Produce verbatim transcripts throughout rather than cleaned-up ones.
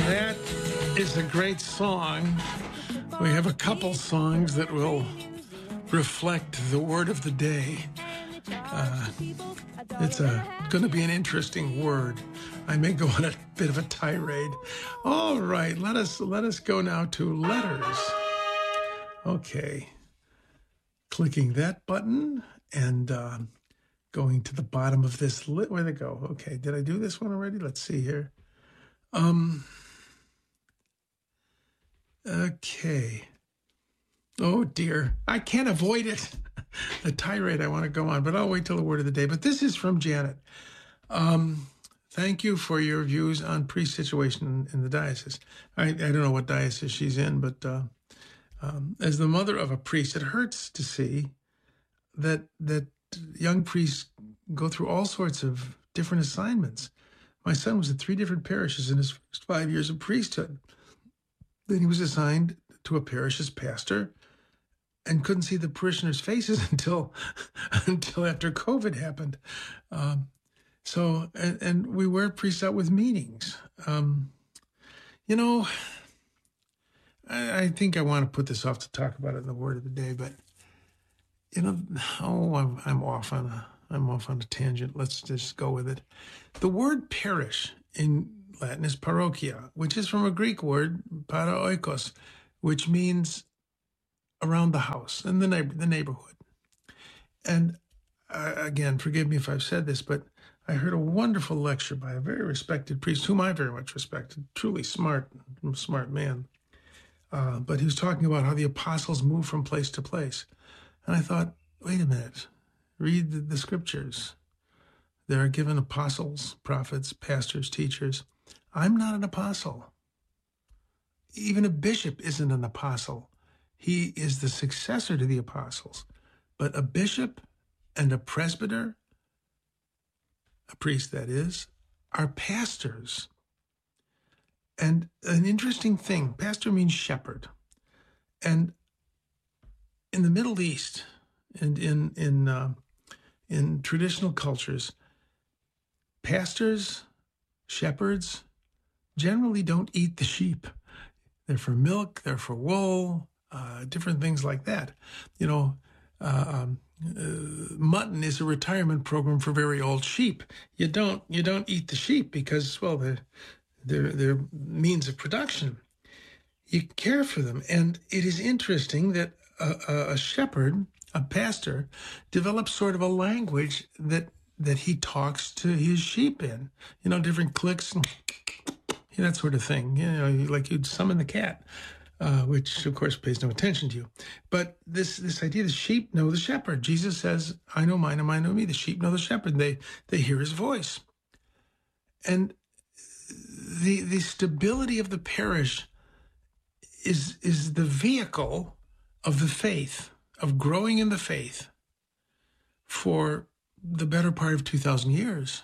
That is a great song. We have a couple songs that will reflect the word of the day. Uh, it's a going to be an interesting word. I may go on a bit of a tirade. All right, let us let us go now to letters. Okay, clicking that button and uh, going to the bottom of this. Li- Where'd it go? Okay, did I do this one already? Let's see here. Um. Okay. Oh dear, I can't avoid it. The tirade I want to go on, but I'll wait till the word of the day. But this is from Janet. Um, thank you for your views on priest situation in, in the diocese. I, I don't know what diocese she's in, but uh, um, as the mother of a priest, it hurts to see that that young priests go through all sorts of different assignments. My son was at three different parishes in his first five years of priesthood. Then he was assigned to a parish as pastor and couldn't see the parishioners' faces until until after COVID happened. Um, so, and, and we wear priests out with meetings. Um, you know, I, I think I want to put this off to talk about it in the word of the day, but, you know, oh, I'm, I'm off on a, I'm off on a tangent. Let's just go with it. The word parish in Latin is parochia, which is from a Greek word, para oikos, which means around the house and the neighbor, the neighborhood. And uh, again, forgive me if I've said this, but I heard a wonderful lecture by a very respected priest, whom I very much respected, truly smart, smart man. Uh, but he was talking about how the apostles moved from place to place. And I thought, wait a minute, read the, the scriptures. There are given apostles, prophets, pastors, teachers. I'm not an apostle. Even a bishop isn't an apostle. He is the successor to the apostles. But a bishop and a presbyter, a priest that is, are pastors. And an interesting thing, pastor means shepherd. And in the Middle East and in in uh, in traditional cultures, pastors, shepherds, generally don't eat the sheep. They're for milk, they're for wool, uh, different things like that. You know, uh, um, uh, mutton is a retirement program for very old sheep. You don't you don't eat the sheep because, well, they're, they're, they're means of production. You care for them. And it is interesting that a, a, a shepherd, a pastor, develops sort of a language that that he talks to his sheep in. You know, different clicks and that sort of thing, you know, like you'd summon the cat, uh, which of course pays no attention to you. But this this idea, the sheep know the shepherd. Jesus says, I know mine and mine know me. The sheep know the shepherd. They they hear his voice. And the the stability of the parish is is the vehicle of the faith, of growing in the faith for the better part of two thousand years.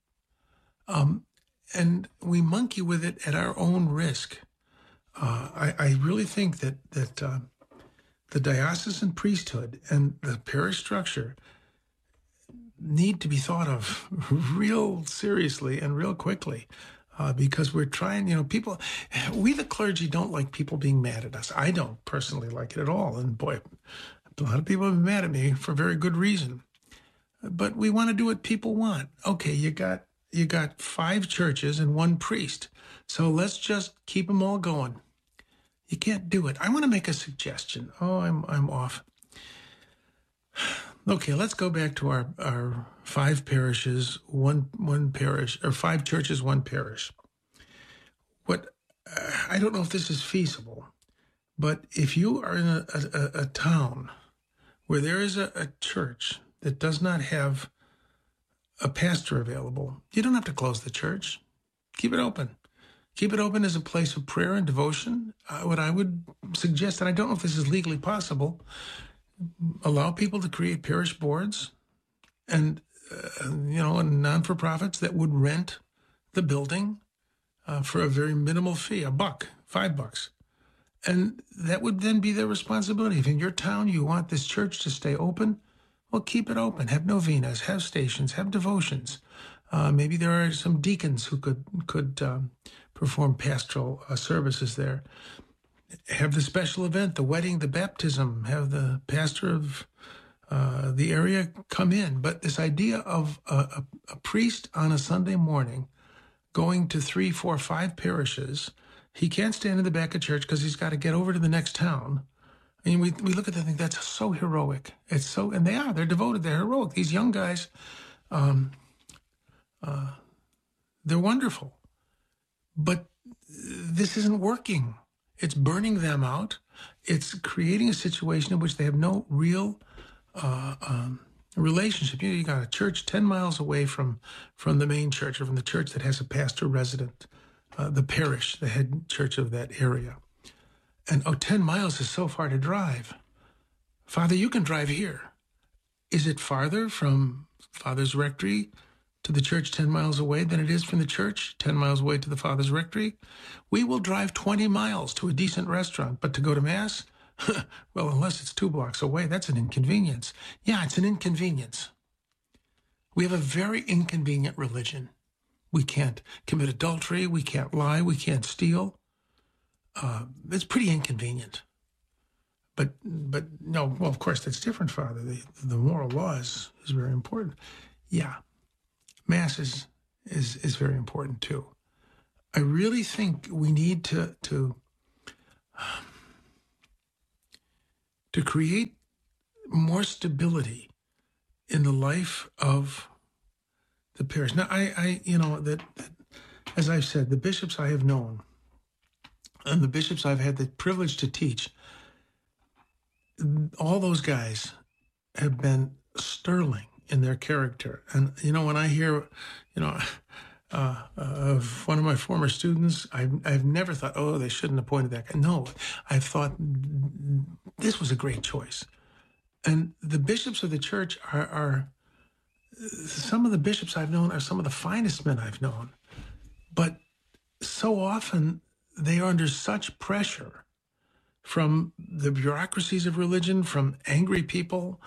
Um, And we monkey with it at our own risk. Uh, I, I really think that that uh, the diocesan priesthood and the parish structure need to be thought of real seriously and real quickly, uh, because we're trying. You know, people. We the clergy don't like people being mad at us. I don't personally like it at all. And boy, a lot of people have been mad at me for very good reason. But we want to do what people want. Okay, you got. You got five churches and one priest. So let's just keep them all going. You can't do it. I want to make a suggestion. Oh, I'm I'm off. Okay, let's go back to our, our five parishes, one one parish, or five churches, one parish. What uh, I don't know if this is feasible, but if you are in a, a, a town where there is a, a church that does not have a pastor available, you don't have to close the church. Keep it open. Keep it open as a place of prayer and devotion. Uh, what I would suggest, and I don't know if this is legally possible, allow people to create parish boards and, uh, you know, and non-for-profits that would rent the building uh, for a very minimal fee, a buck, five bucks. And that would then be their responsibility. If in your town you want this church to stay open, well, keep it open. Have novenas, have stations, have devotions. Uh, maybe there are some deacons who could could um, perform pastoral uh, services there. Have the special event, the wedding, the baptism, have the pastor of uh, the area come in. But this idea of a, a, a priest on a Sunday morning going to three, four, five parishes, he can't stand in the back of church because he's got to get over to the next town. I mean, we, we look at that and think that's so heroic. It's so, and they are, they're devoted, they're heroic. These young guys, um, uh, they're wonderful. But this isn't working. It's burning them out. It's creating a situation in which they have no real uh, um, relationship. You know, you got a church ten miles away from, from the main church, or from the church that has a pastor resident, uh, the parish, the head church of that area. And, oh, ten miles is so far to drive. Father, you can drive here. Is it farther from Father's Rectory to the church ten miles away than it is from the church ten miles away to the Father's Rectory? We will drive twenty miles to a decent restaurant, but to go to Mass? Well, unless it's two blocks away, that's an inconvenience. Yeah, it's an inconvenience. We have a very inconvenient religion. We can't commit adultery. We can't lie. We can't steal. Uh, it's pretty inconvenient. But, but no, well, of course, that's different, Father. The, the moral law is, is very important. Yeah. Mass is, is is very important too. I really think we need to to to create more stability in the life of the parish. Now, I, I you know that, that as I've said, the bishops I have known and the bishops I've had the privilege to teach, all those guys have been sterling in their character. And, you know, when I hear, you know, uh, of one of my former students, I've, I've never thought, oh, they shouldn't have appointed that guy. No, I've thought this was a great choice. And the bishops of the church are, are, some of the bishops I've known are some of the finest men I've known. But so often they are under such pressure from the bureaucracies of religion, from angry people.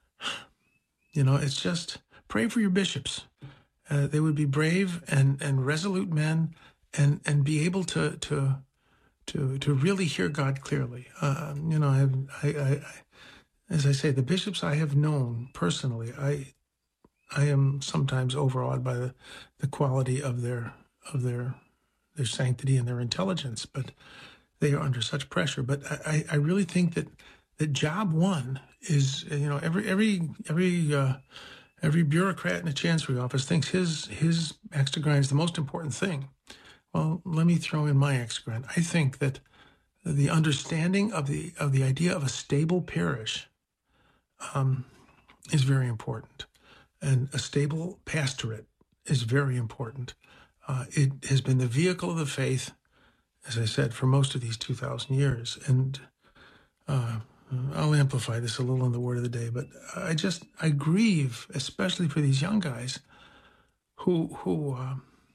You know, it's just pray for your bishops. Uh, they would be brave and, and resolute men, and, and be able to to to to really hear God clearly. Uh, you know, I, I, I, as I say, the bishops I have known personally, I I am sometimes overawed by the, the quality of their of their their sanctity and their intelligence, but they are under such pressure. But I, I really think that that job one is, you know, every every every uh, every bureaucrat in a chancery office thinks his his axe to grind is the most important thing. Well, let me throw in my axe to grind. I think that the understanding of the of the idea of a stable parish um, is very important, and a stable pastorate is very important. Uh, it has been the vehicle of the faith, as I said, for most of these two thousand years. And uh, I'll amplify this a little in the word of the day, but I just, I grieve, especially for these young guys who, who uh,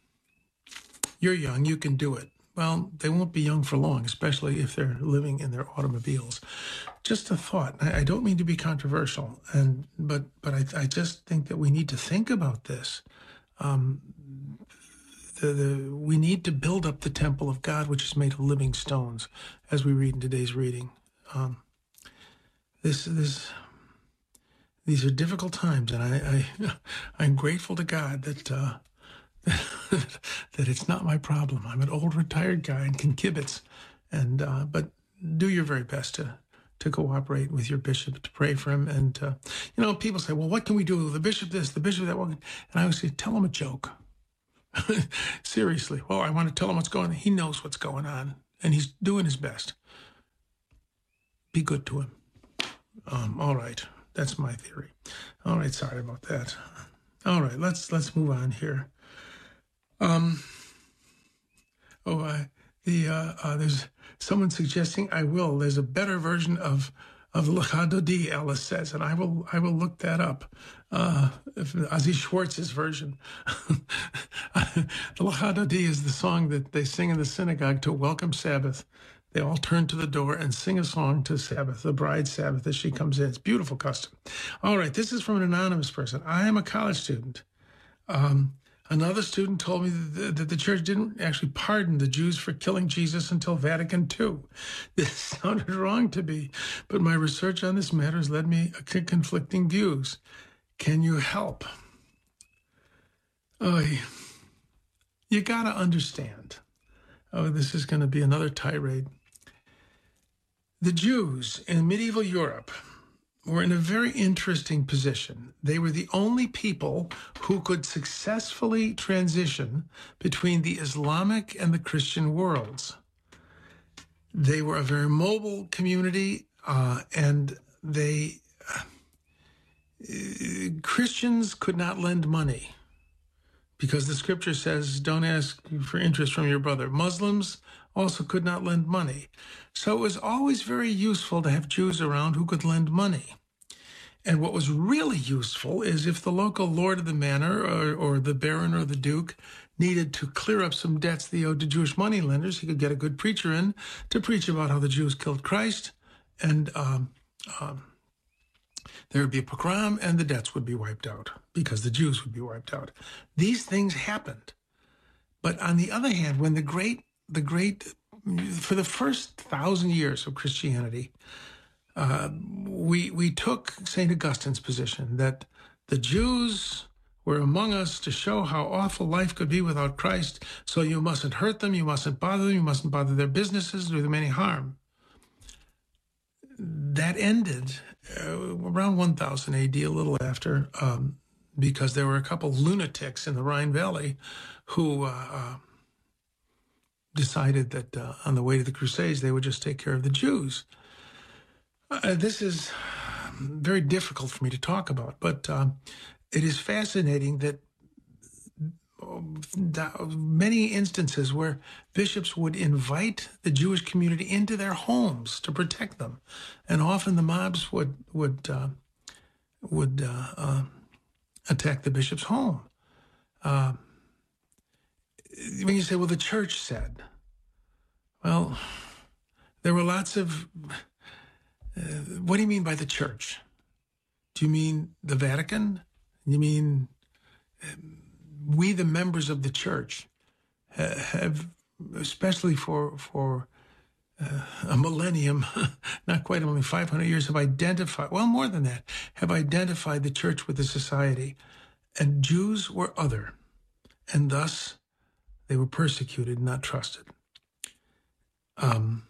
you're young, you can do it. Well, they won't be young for long, especially if they're living in their automobiles. Just a thought. I, I don't mean to be controversial, and but but I, I just think that we need to think about this. Um, The, the, we need to build up the temple of God, which is made of living stones, as we read in today's reading. Um, this, this, these are difficult times, and I, I, I'm grateful to God that uh, that it's not my problem. I'm an old retired guy and can kibitz, and uh, but do your very best to to cooperate with your bishop, to pray for him. And uh, you know, people say, "Well, what can we do? The bishop this, the bishop that." And I always say, "Tell him a joke." Seriously. Well, I want to tell him what's going on. He knows what's going on, and he's doing his best. Be good to him. Um, all right. That's my theory. All right. Sorry about that. All right. Let's let's move on here. Um. Oh, uh, the uh, uh, there's someone suggesting I will. There's a better version of of Lecha Dodi, Alice says, and I will I will look that up. Uh, Ozzy Schwartz's version. The Lecha Dodi is the song that they sing in the synagogue to welcome Sabbath. They all turn to the door and sing a song to Sabbath, the bride's Sabbath, as she comes in. It's a beautiful custom. All right, this is from an anonymous person. I am a college student. Um, Another student told me that the, that the church didn't actually pardon the Jews for killing Jesus until Vatican Two. This sounded wrong to me, but my research on this matter has led me to conflicting views. Can you help? Oh, you got to understand. Oh, this is going to be another tirade. The Jews in medieval Europe were in a very interesting position. They were the only people who could successfully transition between the Islamic and the Christian worlds. They were a very mobile community, uh, and they uh, Christians could not lend money because the scripture says, don't ask for interest from your brother. Muslims also could not lend money. So it was always very useful to have Jews around who could lend money. And what was really useful is if the local lord of the manor or, or the baron or the duke needed to clear up some debts they owed to Jewish moneylenders, he could get a good preacher in to preach about how the Jews killed Christ, and um, um, there would be a pogrom and the debts would be wiped out because the Jews would be wiped out. These things happened. But on the other hand, when the great, the great, for the first thousand years of Christianity, uh, we we took Saint Augustine's position that the Jews were among us to show how awful life could be without Christ, so you mustn't hurt them, you mustn't bother them, you mustn't bother their businesses, do them any harm. That ended uh, around one thousand A D, a little after, um, because there were a couple lunatics in the Rhine Valley who uh, uh, decided that uh, on the way to the Crusades, they would just take care of the Jews. Uh, this is very difficult for me to talk about, but uh, it is fascinating that many instances where bishops would invite the Jewish community into their homes to protect them, and often the mobs would would uh, would uh, uh, attack the bishop's home. Uh, when you say, "Well, the church said," well, there were lots of. Uh, what do you mean by the church? Do you mean the Vatican? You mean um, we, the members of the church, ha- have, especially for for uh, a millennium, not quite only five hundred years, have identified, well, more than that, have identified the church with the society. And Jews were other, and thus they were persecuted, not trusted. Um.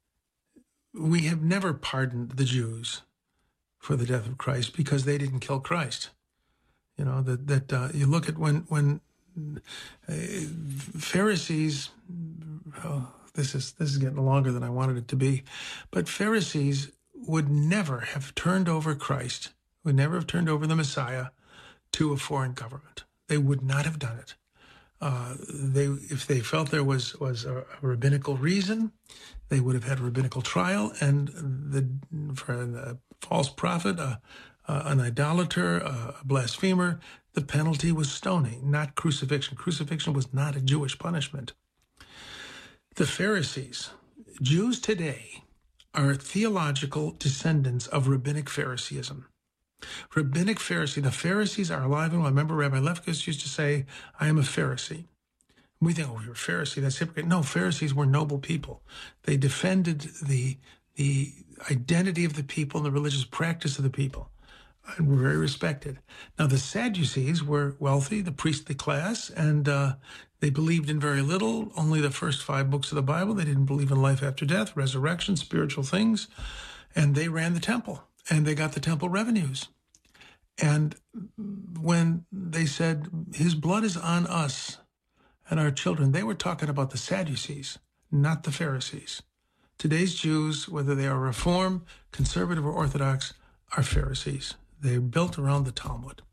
We have never pardoned the Jews for the death of Christ because they didn't kill Christ. You know, that that uh, you look at when when uh, Pharisees, oh, this is this is getting longer than I wanted it to be, but Pharisees would never have turned over Christ, would never have turned over the Messiah to a foreign government. They would not have done it. Uh, they, if they felt there was was a, a rabbinical reason, they would have had a rabbinical trial, and the for a false prophet, a, a, an idolater, a blasphemer, the penalty was stoning, not crucifixion. Crucifixion was not a Jewish punishment. The Pharisees, Jews today, are theological descendants of rabbinic Phariseeism. Rabbinic Pharisee, the Pharisees are alive and well. I remember Rabbi Lefkowitz used to say, I am a Pharisee. We think, oh, you're a Pharisee, that's hypocrite. No, Pharisees were noble people. They defended the the identity of the people and the religious practice of the people, and were very respected. Now, the Sadducees were wealthy, the priestly class, and uh, they believed in very little, only the first five books of the Bible. They didn't believe in life after death, resurrection, spiritual things, and they ran the temple. And they got the temple revenues. And when they said, his blood is on us and our children, they were talking about the Sadducees, not the Pharisees. Today's Jews, whether they are Reform, Conservative, or Orthodox, are Pharisees. They're built around the Talmud.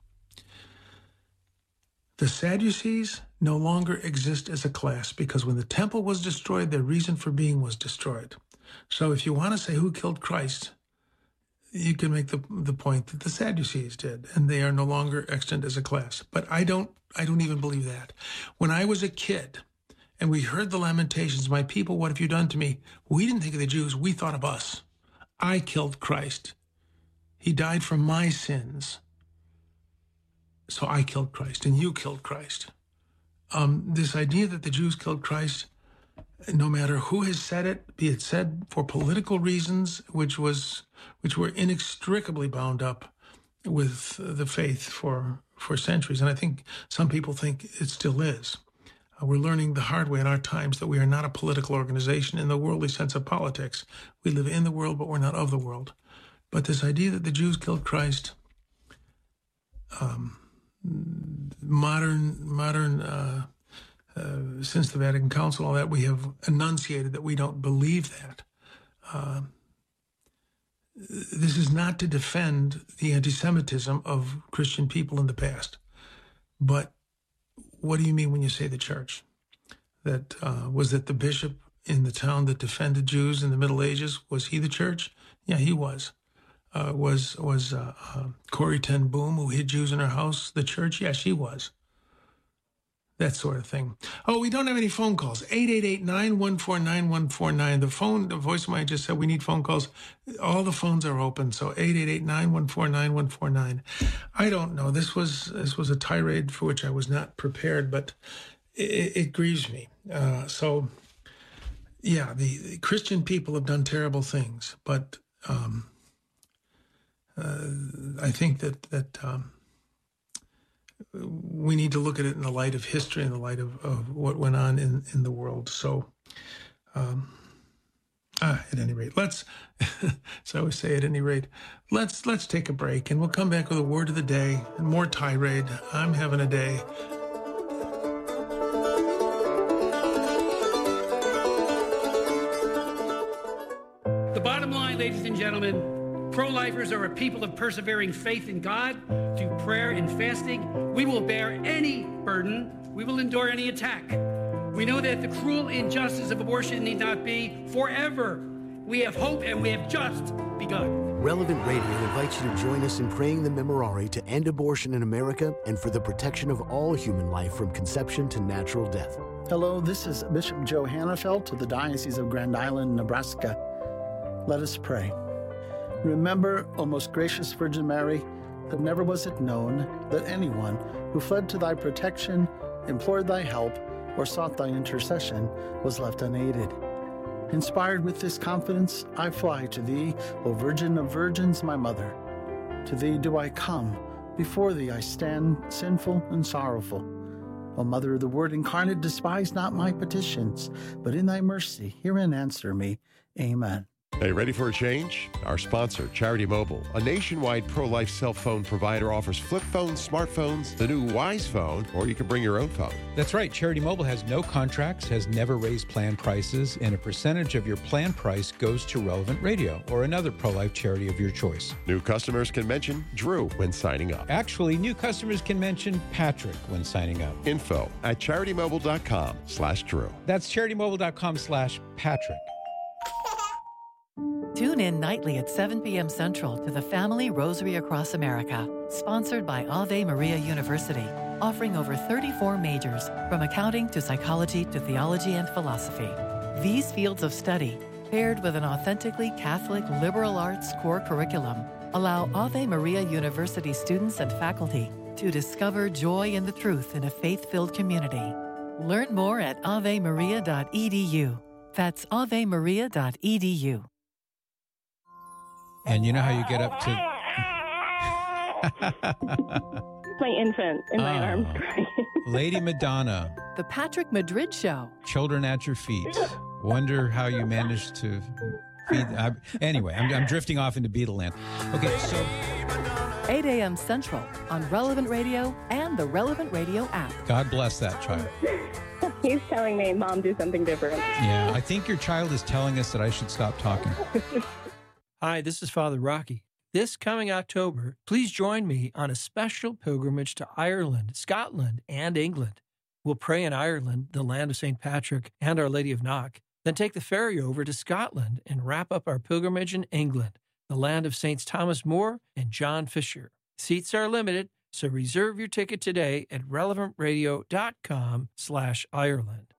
The Sadducees no longer exist as a class because when the temple was destroyed, their reason for being was destroyed. So if you want to say who killed Christ, you can make the the point that the Sadducees did, and they are no longer extant as a class. But I don't I don't even believe that. When I was a kid and we heard the lamentations, my people, what have you done to me? We didn't think of the Jews, we thought of us. I killed Christ. He died for my sins. So I killed Christ, and you killed Christ. um, this idea that the Jews killed Christ, no matter who has said it, be it said for political reasons, which was which were inextricably bound up with the faith for for centuries, and I think some people think it still is. Uh, we're learning the hard way in our times that we are not a political organization in the worldly sense of politics. We live in the world, but we're not of the world. But this idea that the Jews killed Christ, um, modern modern. Uh, Uh, since the Vatican Council, all that, we have enunciated that we don't believe that. Uh, this is not to defend the anti-Semitism of Christian people in the past. But what do you mean when you say the church? That uh, was that the bishop in the town that defended Jews in the Middle Ages, was he the church? Yeah, he was. Uh, was was uh, uh, Corrie ten Boom, who hid Jews in her house, the church? Yeah, she was. That sort of thing. Oh, we don't have any phone calls. eight eight eight, nine one four, nine one four nine. The phone, the voicemail just said we need phone calls. All the phones are open. So eight eight eight, nine one four, nine one four nine. I don't know. This was this was a tirade for which I was not prepared, but it, it grieves me. Uh, so, yeah, the, the Christian people have done terrible things, but um, uh, I think that that. Um, we need to look at it in the light of history, in the light of, of what went on in, in the world. So, um, ah, at any rate, let's, so I always say at any rate, let's, let's take a break and we'll come back with a word of the day and more tirade. I'm having a day. The bottom line, ladies and gentlemen, pro-lifers are a people of persevering faith in God. Through prayer and fasting, we will bear any burden. We will endure any attack. We know that the cruel injustice of abortion need not be forever. We have hope, and we have just begun. Relevant Radio invites you to join us in praying the Memorare to end abortion in America and for the protection of all human life from conception to natural death. Hello, this is Bishop Joe Hannafelt of the Diocese of Grand Island, Nebraska. Let us pray. Remember, O most gracious Virgin Mary, that never was it known that anyone who fled to thy protection, implored thy help, or sought thy intercession was left unaided. Inspired with this confidence, I fly to thee, O Virgin of Virgins, my mother. To thee do I come, before thee I stand, sinful and sorrowful. O Mother of the Word incarnate, despise not my petitions, but in thy mercy hear and answer me. Amen. Hey, ready for a change? Our sponsor, Charity Mobile, a nationwide pro-life cell phone provider, offers flip phones, smartphones, the new Wise Phone, or you can bring your own phone. That's right. Charity Mobile has no contracts, has never raised plan prices, and a percentage of your plan price goes to Relevant Radio or another pro-life charity of your choice. New customers can mention Drew when signing up. Actually, new customers can mention Patrick when signing up. Info at charitymobile.com slash Drew. That's charitymobile.com slash Patrick. Tune in nightly at seven p.m. Central to the Family Rosary Across America, sponsored by Ave Maria University, offering over thirty-four majors, from accounting to psychology to theology and philosophy. These fields of study, paired with an authentically Catholic liberal arts core curriculum, allow Ave Maria University students and faculty to discover joy in the truth in a faith-filled community. Learn more at ave maria dot e d u. That's ave maria dot e d u. And you know how you get up to... my infant in my oh, arms crying. Lady Madonna. The Patrick Madrid Show. Children at your feet. Wonder how you managed to feed... I, anyway, I'm, I'm drifting off into Beatleland. Okay, so... eight a.m. Central on Relevant Radio and the Relevant Radio app. God bless that child. He's telling me, Mom, do something different. Yeah, I think your child is telling us that I should stop talking. Hi, this is Father Rocky. This coming October, please join me on a special pilgrimage to Ireland, Scotland, and England. We'll pray in Ireland, the land of Saint Patrick and Our Lady of Knock, then take the ferry over to Scotland and wrap up our pilgrimage in England, the land of Saints Thomas More and John Fisher. Seats are limited, so reserve your ticket today at relevantradio.com slash Ireland.